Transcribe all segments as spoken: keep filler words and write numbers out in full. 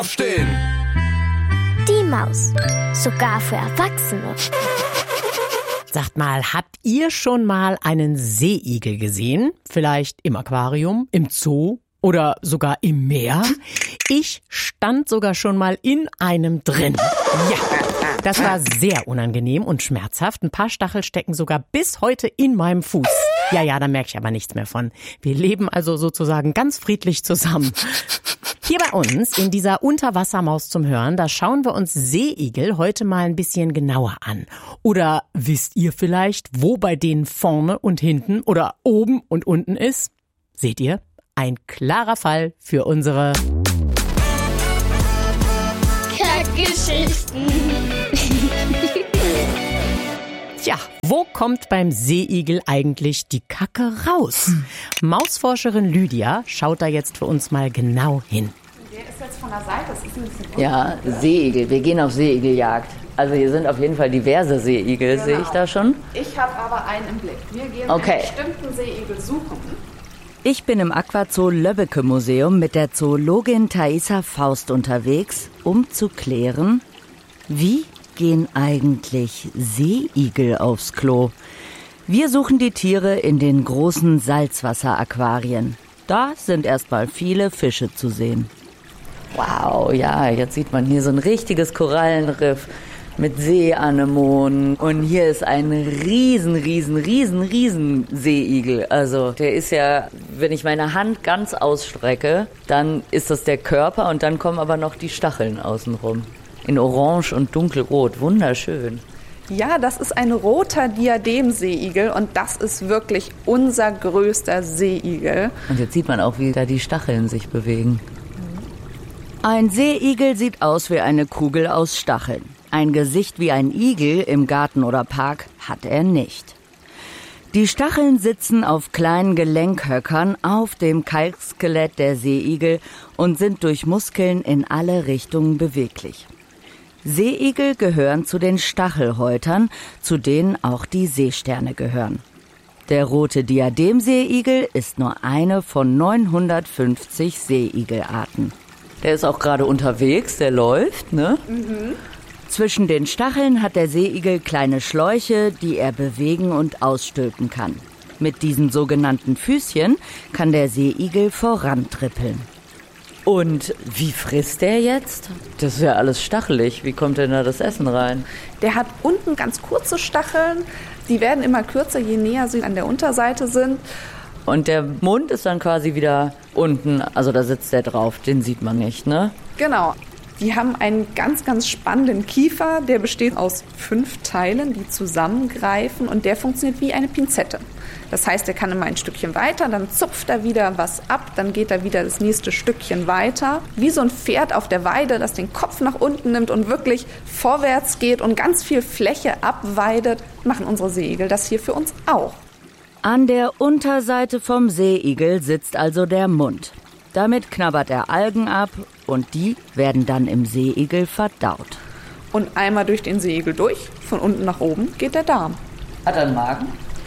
Aufstehen! Die Maus. Sogar für Erwachsene. Sagt mal, habt ihr schon mal einen Seeigel gesehen? Vielleicht im Aquarium, im Zoo oder sogar im Meer? Ich stand sogar schon mal in einem drin. Ja, das war sehr unangenehm und schmerzhaft. Ein paar Stachel stecken sogar bis heute in meinem Fuß. Ja, ja, da merke ich aber nichts mehr von. Wir leben also sozusagen ganz friedlich zusammen. Hier bei uns in dieser Unterwassermaus zum Hören, da schauen wir uns Seeigel heute mal ein bisschen genauer an. Oder wisst ihr vielleicht, wo bei denen vorne und hinten oder oben und unten ist? Seht ihr? Ein klarer Fall für unsere Kackgeschichten. Tja, wo kommt beim Seeigel eigentlich die Kacke raus? Hm. Mausforscherin Lydia schaut da jetzt für uns mal genau hin. Der ist jetzt von der Seite, das ist ein bisschen unten. Ja, Seeigel. Wir gehen auf Seeigeljagd. Also hier sind auf jeden Fall diverse Seeigel, genau. Sehe ich da schon. Ich habe aber einen im Blick. Wir gehen okay. einen bestimmten Seeigel suchen. Ich bin im Aquazoo Löbbecke Museum mit der Zoologin Thaisa Faust unterwegs, um zu klären, wie gehen eigentlich Seeigel aufs Klo? Wir suchen die Tiere in den großen Salzwasseraquarien. Da sind erstmal viele Fische zu sehen. Wow, ja, jetzt sieht man hier so ein richtiges Korallenriff mit Seeanemonen. Und hier ist ein riesen, riesen, riesen, riesen Seeigel. Also der ist ja, wenn ich meine Hand ganz ausstrecke, dann ist das der Körper und dann kommen aber noch die Stacheln außenrum. In Orange und Dunkelrot. Wunderschön. Ja, das ist ein roter Diademseeigel und das ist wirklich unser größter Seeigel. Und jetzt sieht man auch, wie da die Stacheln sich bewegen. Ein Seeigel sieht aus wie eine Kugel aus Stacheln. Ein Gesicht wie ein Igel im Garten oder Park hat er nicht. Die Stacheln sitzen auf kleinen Gelenkhöckern auf dem Kalkskelett der Seeigel und sind durch Muskeln in alle Richtungen beweglich. Seeigel gehören zu den Stachelhäutern, zu denen auch die Seesterne gehören. Der rote Diademseeigel ist nur eine von neunhundertfünfzig Seeigelarten. Der ist auch gerade unterwegs, der läuft, ne? Mhm. Zwischen den Stacheln hat der Seeigel kleine Schläuche, die er bewegen und ausstülpen kann. Mit diesen sogenannten Füßchen kann der Seeigel vorantrippeln. Und wie frisst der jetzt? Das ist ja alles stachelig. Wie kommt denn da das Essen rein? Der hat unten ganz kurze Stacheln. Die werden immer kürzer, je näher sie an der Unterseite sind. Und der Mund ist dann quasi wieder unten, also da sitzt der drauf, den sieht man nicht, ne? Genau. Die haben einen ganz, ganz spannenden Kiefer, der besteht aus fünf Teilen, die zusammengreifen und der funktioniert wie eine Pinzette. Das heißt, er kann immer ein Stückchen weiter, dann zupft er wieder was ab, dann geht er wieder das nächste Stückchen weiter. Wie so ein Pferd auf der Weide, das den Kopf nach unten nimmt und wirklich vorwärts geht und ganz viel Fläche abweidet, machen unsere Seeigel das hier für uns auch. An der Unterseite vom Seeigel sitzt also der Mund. Damit knabbert er Algen ab und die werden dann im Seeigel verdaut. Und einmal durch den Seeigel durch, von unten nach oben, geht der Darm. Hat er einen Magen?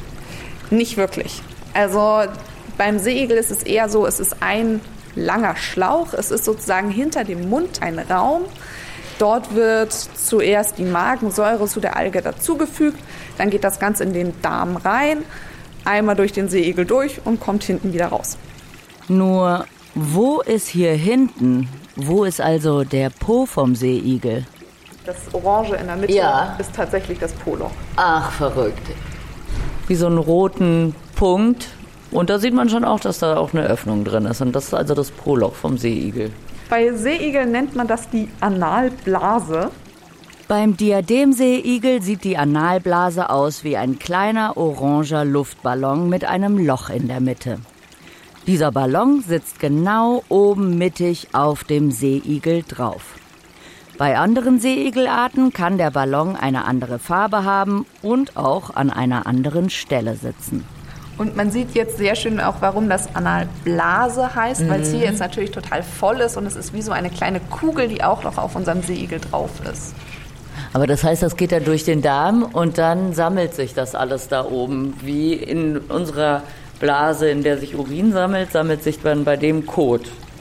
Nicht wirklich. Also beim Seeigel ist es eher so, es ist ein langer Schlauch. Es ist sozusagen hinter dem Mund ein Raum. Dort wird zuerst die Magensäure zu der Alge dazugefügt. Dann geht das Ganze in den Darm rein, einmal durch den Seeigel durch und kommt hinten wieder raus. Nur, wo ist hier hinten? Wo ist also der Po vom Seeigel? Das Orange in der Mitte ja. ist tatsächlich das Po-Loch. Ach, verrückt. Wie so einen roten Punkt. Und da sieht man schon auch, dass da auch eine Öffnung drin ist. Und das ist also das Po-Loch vom Seeigel. Bei Seeigeln nennt man das die Analblase. Beim Diademseeigel sieht die Analblase aus wie ein kleiner oranger Luftballon mit einem Loch in der Mitte. Dieser Ballon sitzt genau oben mittig auf dem Seeigel drauf. Bei anderen Seeigelarten kann der Ballon eine andere Farbe haben und auch an einer anderen Stelle sitzen. Und man sieht jetzt sehr schön auch, warum das Analblase heißt, mhm. weil es hier jetzt natürlich total voll ist und es ist wie so eine kleine Kugel, die auch noch auf unserem Seeigel drauf ist. Aber das heißt, das geht dann durch den Darm und dann sammelt sich das alles da oben. Wie in unserer Blase, in der sich Urin sammelt, sammelt sich dann bei dem Kot.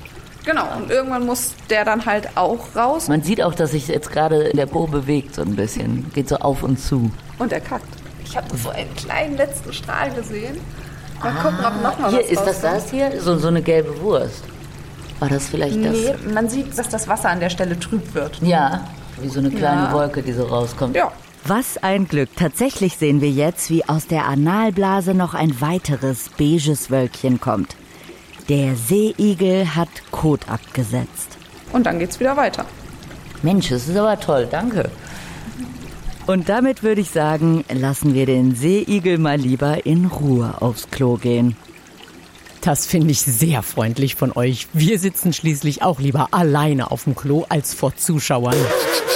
Genau, und irgendwann muss der dann halt auch raus. Man sieht auch, dass sich jetzt gerade der Po bewegt so ein bisschen. Geht so auf und zu. Und er kackt. Ich habe so einen kleinen letzten Strahl gesehen. Mal ah, gucken, ob noch mal hier, was ist das rauskommt. das hier? So, so eine gelbe Wurst. War das vielleicht das? Nee, man sieht, dass das Wasser an der Stelle trüb wird. Ja, wie so eine kleine Ja. Wolke, die so rauskommt. Ja. Was ein Glück. Tatsächlich sehen wir jetzt, wie aus der Analblase noch ein weiteres beiges Wölkchen kommt. Der Seeigel hat Kot abgesetzt. Und dann geht's wieder weiter. Mensch, das ist aber toll, danke. Und damit würde ich sagen, lassen wir den Seeigel mal lieber in Ruhe aufs Klo gehen. Das finde ich sehr freundlich von euch. Wir sitzen schließlich auch lieber alleine auf dem Klo als vor Zuschauern.